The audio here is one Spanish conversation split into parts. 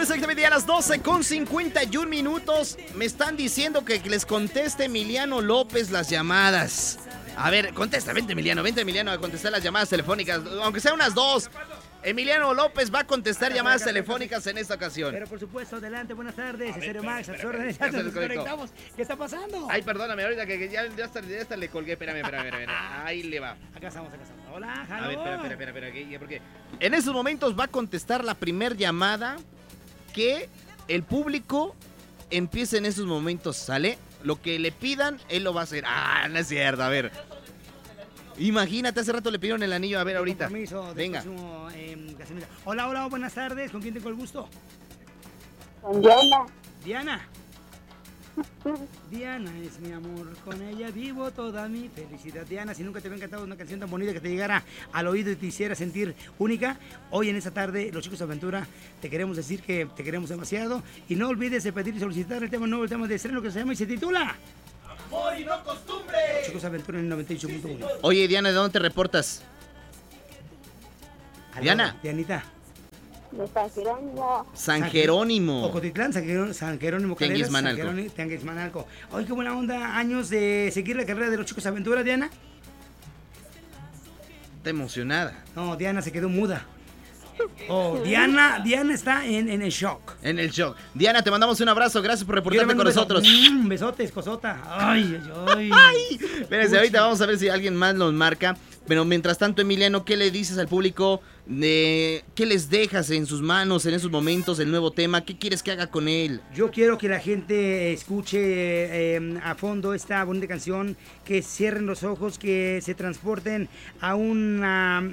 exactamente a las 12:51. Me están diciendo que les conteste Emiliano López las llamadas. A ver, contesta, vente Emiliano a contestar las llamadas telefónicas, aunque sean unas 2. Emiliano López va a contestar llamadas telefónicas en esta ocasión. Pero por supuesto, adelante, buenas tardes, Stereo Max, a sus órdenes, ya nos conectamos. ¿Qué está pasando? Ay, perdóname, ahorita que ya hasta le colgué, espérame. Ahí le va. Acá estamos. Hola, a ver, espera, porque en esos momentos va a contestar la primer llamada que el público empiece en esos momentos, ¿sale? Lo que le pidan, él lo va a hacer. Ah, no es cierto, a ver. Imagínate, hace rato le pidieron el anillo, a ver ahorita. Venga. Hola, buenas tardes. ¿Con quién tengo el gusto? Con Diana. Diana es mi amor, con ella vivo toda mi felicidad. Diana, si nunca te había encantado una canción tan bonita que te llegara al oído y te hiciera sentir única, hoy en esta tarde, los chicos de Aventura, te queremos decir que te queremos demasiado. Y no olvides de pedir y solicitar el tema nuevo, el tema de estreno que se llama y se titula Amor y no costumbre. Chicos de Aventura en el 98.1. Oye, Diana, ¿de dónde te reportas? Diana. Dianita. De San Jerónimo. San Jerónimo. Ocotitlán, San Jerónimo. Tianguismanalco. Oye, qué buena onda. Años de seguir la carrera de los chicos de Aventura, Diana. Está emocionada. No, Diana se quedó muda. Oh, Diana está en el shock. En el shock. Diana, te mandamos un abrazo. Gracias por reportarte con nosotros. Besotes, cosota. Ay. Espérense, ahorita vamos a ver si alguien más nos marca. Pero mientras tanto, Emiliano, ¿qué le dices al público? ¿Qué les dejas en sus manos en esos momentos, el nuevo tema? ¿Qué quieres que haga con él? Yo quiero que la gente escuche a fondo esta bonita canción, que cierren los ojos, que se transporten a un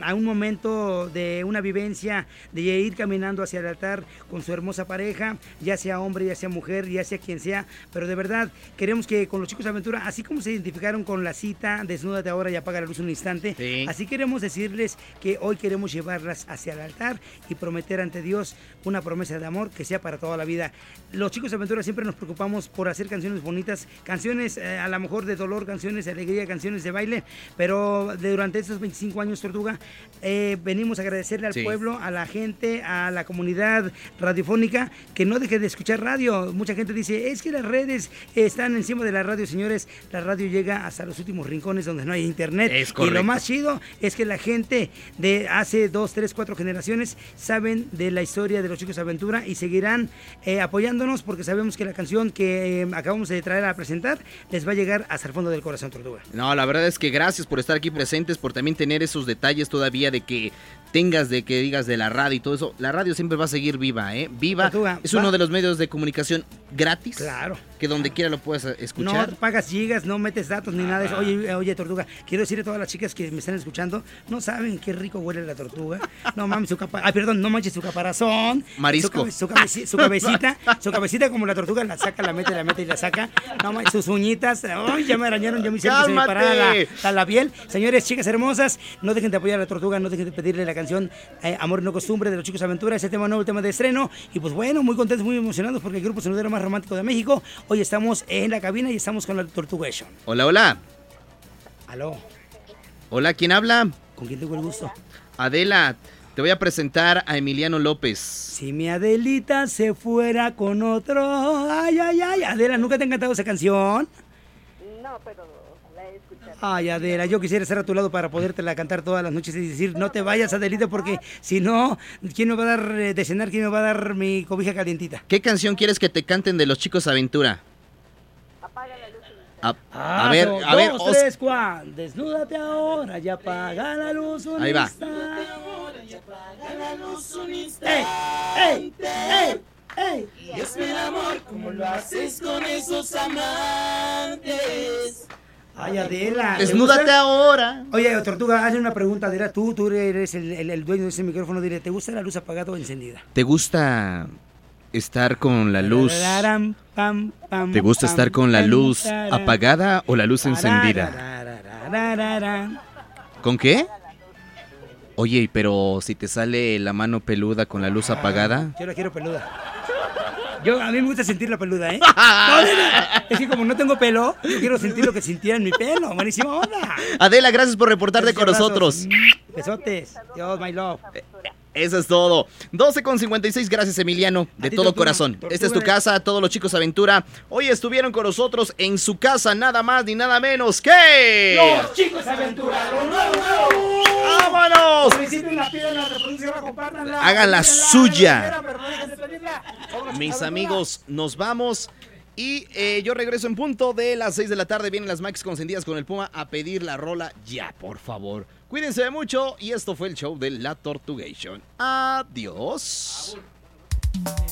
momento de una vivencia, de ir caminando hacia el altar con su hermosa pareja, ya sea hombre, ya sea mujer, ya sea quien sea. Pero de verdad, queremos que con los chicos de Aventura, así como se identificaron con la cita, desnúdate ahora y apaga la luz un instante, sí. Así queremos decirles que hoy queremos llevarlas hacia el altar y prometer ante Dios una promesa de amor que sea para toda la vida. Los chicos de Aventura siempre nos preocupamos por hacer canciones bonitas, canciones a lo mejor de dolor, canciones de alegría, canciones de baile, pero durante estos 25 años, Tortuga, venimos a agradecerle al pueblo, a la gente, a la comunidad radiofónica, que no deje de escuchar radio. Mucha gente dice, es que las redes están encima de la radio. Señores, la radio llega hasta los últimos rincones donde no hay internet. Es correcto. Y lo más chido es que la gente de hace 2, 3, 4 generaciones saben de la historia de los chicos de Aventura y seguirán apoyándonos, porque sabemos que la canción que acabamos de traer a presentar les va a llegar hasta el fondo del corazón, Tortuga. No, la verdad es que gracias por estar aquí presentes, por también tener esos detalles todavía de que digas de la radio y todo eso. La radio siempre va a seguir viva, viva. Tortuga, es uno de los medios de comunicación gratis. Claro. Que donde quiera lo puedas escuchar. No pagas gigas, no metes datos ni nada de eso. Oye, Tortuga, quiero decirle a todas las chicas que me están escuchando, no saben qué rico huele la tortuga. No mames, no manches su caparazón. Marisco. Su cabecita como la tortuga, la saca, la mete y la saca. No manches, sus uñitas. Ay, ya me arañaron, ya me hicieron que se me parara la piel. Señores, chicas hermosas, no dejen de apoyar a la tortuga, no dejen de pedirle la canción Amor y no costumbre de los chicos de Aventura, ese tema nuevo, el tema de estreno. Y pues bueno, muy contentos, muy emocionados porque el grupo sonidero más romántico de México. Hoy estamos en la cabina y estamos con la Tortugation. Hola. Aló. Hola, ¿quién habla? ¿Con quién tengo el gusto? Adela, te voy a presentar a Emiliano López. Si mi Adelita se fuera con otro. Ay. Adela, ¿nunca te ha encantado esa canción? No, pero la he escuchado. Ay, Adela, yo quisiera estar a tu lado para podértela cantar todas las noches y decir, no te vayas, Adelita, porque si no, ¿quién me va a dar de cenar? ¿Quién me va a dar mi cobija calientita? ¿Qué canción quieres que te canten de los chicos Aventura? Apaga la luz. A ver, 2, 3, 4. Desnúdate ahora y apaga la luz un Ahí va. instante. ¡Ey! Y es el amor como lo haces con esos amantes. Ay, Adela. Desnúdate ahora. Oye, Tortuga, hazle una pregunta, Adela. Tú eres el dueño de ese micrófono. Dile, ¿te gusta la luz apagada o encendida? ¿Te gusta estar con la luz? ¿Te gusta estar con la luz apagada o la luz encendida? ¿Con qué? Oye, pero si te sale la mano peluda con la luz apagada. Yo la quiero peluda. A mí me gusta sentir la peluda, ¿eh? Es que como no tengo pelo, yo quiero sentir lo que sintiera en mi pelo. Buenísima onda. Adela, gracias por reportarte con nosotros. Besotes. Dios, my love. Eso es todo. 12:56, gracias Emiliano, de todo corazón. Esta es tu casa, todos los chicos Aventura. Hoy estuvieron con nosotros en su casa, nada más ni nada menos que... Los Chicos Aventura, lo nuevo. ¡Vámonos! Hagan la suya. Mis amigos, nos vamos. Y yo regreso en punto de las 6 de la tarde. Vienen las Max Consentidas con el Puma a pedir la rola ya, por favor. Cuídense mucho y esto fue el show de La Tortugation. Adiós.